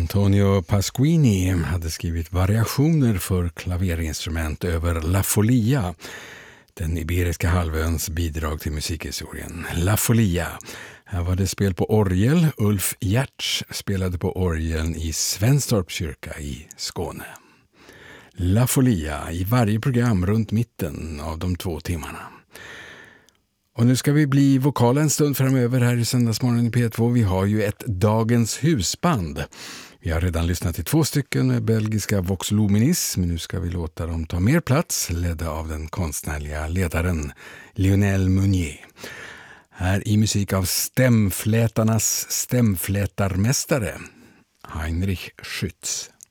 Antonio Pasquini hade skrivit variationer för klaverinstrument över La Folia, den iberiska halvöns bidrag till musikhistorien. La Folia. Här var det spel på orgel. Ulf Giertz spelade på orgeln i Svenstorps kyrka i Skåne. La Folia i varje program runt mitten av de 2 timmarna. Och nu ska vi bli vokala en stund framöver här i Söndagsmorgon i P2. Vi har ju ett dagens husband. Vi har redan lyssnat till 2 stycken med belgiska Vox Luminis, men nu ska vi låta dem ta mer plats, ledda av den konstnärliga ledaren Lionel Meunier. Här i musik av stämflätarnas stämflätarmästare Heinrich Schütz.